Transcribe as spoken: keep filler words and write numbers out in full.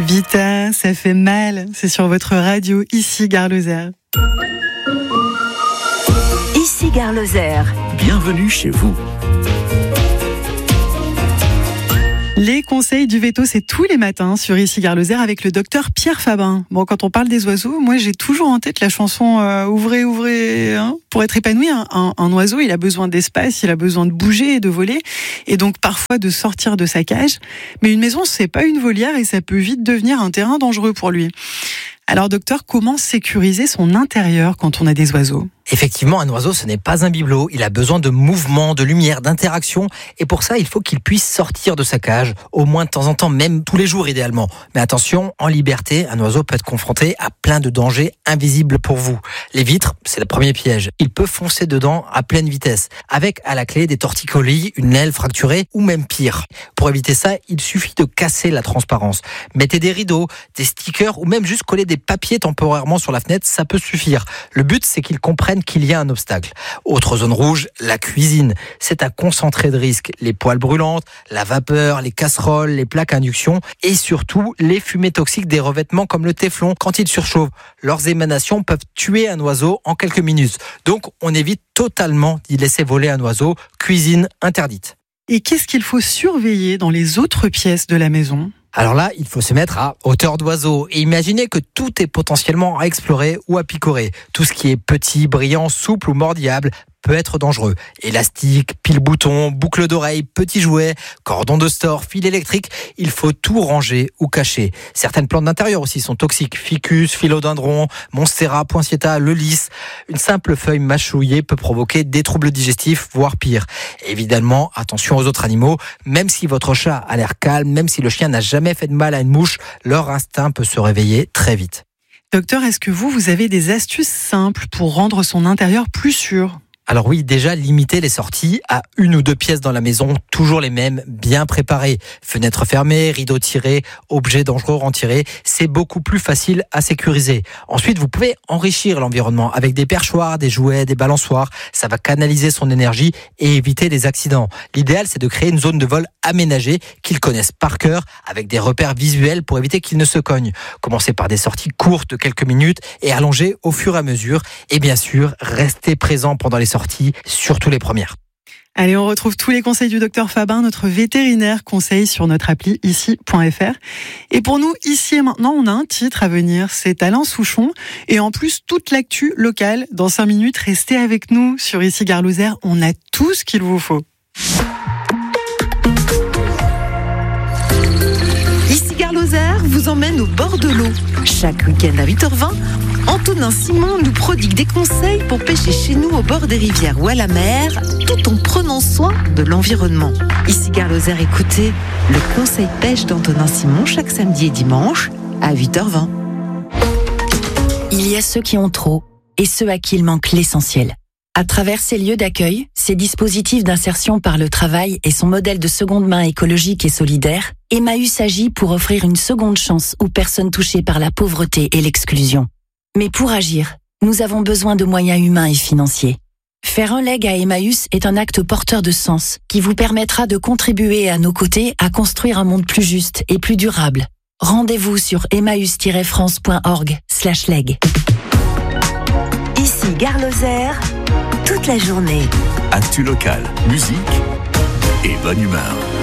Vita, ça fait mal. C'est sur votre radio, ici Gare Lozère. Ici Gare Lozère. Bienvenue chez vous. Les conseils du veto, c'est tous les matins sur Ici Gare Lozère avec le docteur Pierre Fabbin. Bon, quand on parle des oiseaux, moi j'ai toujours en tête la chanson euh, Ouvrez, ouvrez, hein, pour être épanoui. Un, un, un oiseau, il a besoin d'espace, il a besoin de bouger et de voler, et donc parfois de sortir de sa cage. Mais une maison, c'est pas une volière et ça peut vite devenir un terrain dangereux pour lui. Alors docteur, comment sécuriser son intérieur quand on a des oiseaux ? Effectivement, un oiseau, ce n'est pas un bibelot. Il a besoin de mouvement, de lumière, d'interaction. Et pour ça, il faut qu'il puisse sortir de sa cage, au moins de temps en temps, même tous les jours idéalement. Mais attention, en liberté, un oiseau peut être confronté à plein de dangers invisibles pour vous. Les vitres, c'est le premier piège. Il peut foncer dedans à pleine vitesse, avec à la clé des torticolis, une aile fracturée ou même pire. Pour éviter ça, il suffit de casser la transparence. Mettez des rideaux, des stickers ou même juste coller des papiers temporairement sur la fenêtre, ça peut suffire. Le but, c'est qu'ils comprennent qu'il y a un obstacle. Autre zone rouge, la cuisine. C'est à concentrer de risques. Les poêles brûlantes, la vapeur, les casseroles, les plaques à induction et surtout les fumées toxiques des revêtements comme le téflon quand ils surchauffent. Leurs émanations peuvent tuer un oiseau en quelques minutes. Donc on évite totalement d'y laisser voler un oiseau. Cuisine interdite. Et qu'est-ce qu'il faut surveiller dans les autres pièces de la maison ? Alors là, il faut se mettre à hauteur d'oiseau et imaginer que tout est potentiellement à explorer ou à picorer. Tout ce qui est petit, brillant, souple ou mordillable peut être dangereux. Élastique, pile-bouton, boucle d'oreille, petits jouets, cordon de store, fil électrique, il faut tout ranger ou cacher. Certaines plantes d'intérieur aussi sont toxiques. Ficus, philodendron, monstera, poinsettia, le lys. Une simple feuille mâchouillée peut provoquer des troubles digestifs, voire pire. Évidemment, attention aux autres animaux. Même si votre chat a l'air calme, même si le chien n'a jamais fait de mal à une mouche, leur instinct peut se réveiller très vite. Docteur, est-ce que vous, vous avez des astuces simples pour rendre son intérieur plus sûr ? Alors oui, déjà limiter les sorties à une ou deux pièces dans la maison, toujours les mêmes, bien préparées. Fenêtres fermées, rideaux tirés, objets dangereux retirés, c'est beaucoup plus facile à sécuriser. Ensuite, vous pouvez enrichir l'environnement avec des perchoirs, des jouets, des balançoires. Ça va canaliser son énergie et éviter les accidents. L'idéal, c'est de créer une zone de vol aménagée qu'ils connaissent par cœur avec des repères visuels pour éviter qu'ils ne se cognent. Commencez par des sorties courtes de quelques minutes et allongez au fur et à mesure. Et bien sûr, restez présent pendant les sorties. Sorties, surtout les premières. Allez, on retrouve tous les conseils du docteur Fabbin, notre vétérinaire conseil sur notre appli ici point f r. Et pour nous, ici et maintenant, on a un titre à venir, c'est Alain Souchon. Et en plus, toute l'actu locale, dans cinq minutes, restez avec nous sur Ici Gare Lozère, on a tout ce qu'il vous faut. Ici Gare Lozère vous emmène au bord de l'eau. Chaque week-end à huit heures vingt, Antonin Simon nous prodigue des conseils pour pêcher chez nous au bord des rivières ou à la mer, tout en prenant soin de l'environnement. Ici Gare Lozère, écoutez le conseil pêche d'Antonin Simon chaque samedi et dimanche à huit heures vingt. Il y a ceux qui ont trop et ceux à qui il manque l'essentiel. À travers ces lieux d'accueil, ces dispositifs d'insertion par le travail et son modèle de seconde main écologique et solidaire, Emmaüs agit pour offrir une seconde chance aux personnes touchées par la pauvreté et l'exclusion. Mais pour agir, nous avons besoin de moyens humains et financiers. Faire un leg à Emmaüs est un acte porteur de sens qui vous permettra de contribuer à nos côtés à construire un monde plus juste et plus durable. Rendez-vous sur emmaüs tiret france point org slash leg. Ici Gare Lozère, toute la journée. Actu local, musique et bonne humeur.